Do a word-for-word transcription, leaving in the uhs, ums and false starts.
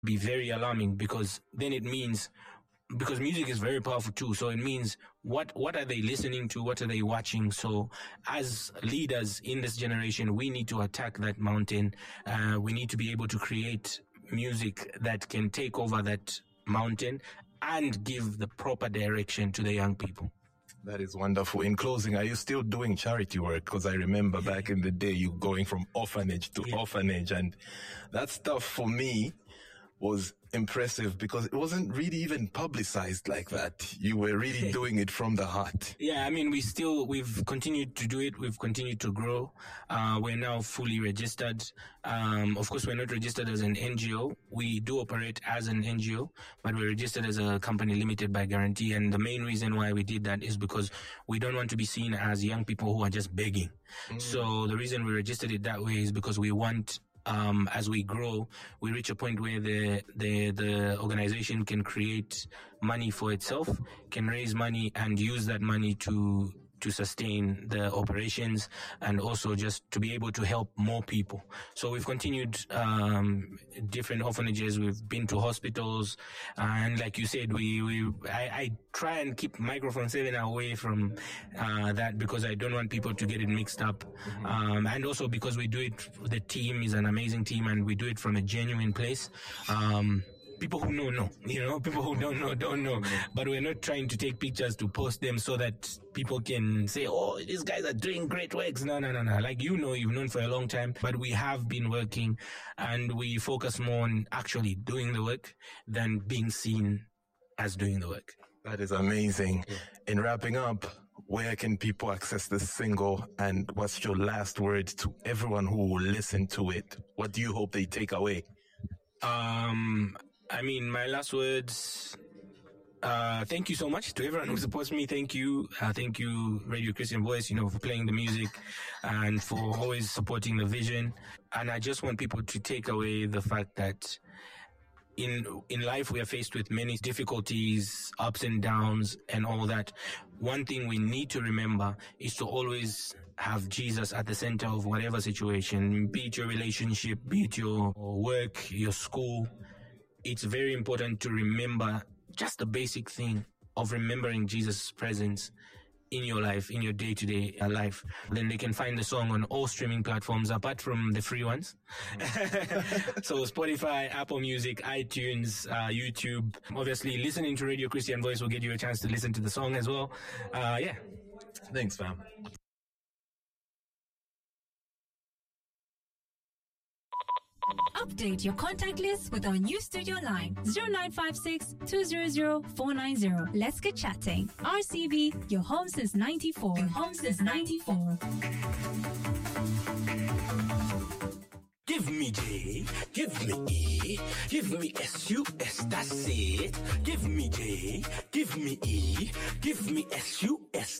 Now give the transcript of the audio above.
be very alarming, because then it means, because music is very powerful too. So it means what what are they listening to? What are they watching? So as leaders in this generation, we need to attack that mountain. Uh, we need to be able to create music that can take over that mountain and give the proper direction to the young people. That is wonderful. In closing, are you still doing charity work? Because I remember back in the day, you going from orphanage to yeah. orphanage, and that stuff for me was impressive because it wasn't really even publicized like that. You were really doing it from the heart. Yeah, I mean, we still, we've continued to do it. We've continued to grow. Uh, we're now fully registered. Um, of course, we're not registered as an N G O. We do operate as an N G O, but we're registered as a company limited by guarantee. And the main reason why we did that is because we don't want to be seen as young people who are just begging. Mm. So the reason we registered it that way is because we want, Um, as we grow, we reach a point where the, the, the organization can create money for itself, can raise money and use that money to, to sustain the operations and also just to be able to help more people. So we've continued, um, different orphanages. We've been to hospitals. And like you said, we, we, I, I try and keep Microphone seven away from, uh, that because I don't want people to get it mixed up. Mm-hmm. Um, and also because we do it, the team is an amazing team and we do it from a genuine place. Um, People who know, know. You know, people who don't know, don't know. But we're not trying to take pictures to post them so that people can say, oh, these guys are doing great works. No, no, no, no. Like, you know, you've known for a long time. But we have been working and we focus more on actually doing the work than being seen as doing the work. That is amazing. Yeah. In wrapping up, where can people access this single? And what's your last word to everyone who will listen to it? What do you hope they take away? Um... I mean, my last words, uh, thank you so much to everyone who supports me. Thank you. Uh, thank you, Radio Christian Voice, you know, for playing the music and for always supporting the vision. And I just want people to take away the fact that in, in life, we are faced with many difficulties, ups and downs and all that. One thing we need to remember is to always have Jesus at the center of whatever situation, be it your relationship, be it your work, your school. It's very important to remember just the basic thing of remembering Jesus' presence in your life, in your day-to-day life. Then they can find the song on all streaming platforms apart from the free ones. So Spotify, Apple Music, iTunes, uh, YouTube. Obviously, listening to Radio Christian Voice will get you a chance to listen to the song as well. Uh, yeah. Thanks, fam. Update your contact list with our new studio line zero nine five six, two zero zero, four nine zero. Let's get chatting. R C V, your home since ninety-four. Your home since ninety-four. Give me J, give me E, give me S U S, that's it. Give me J, give me E, give me S U S.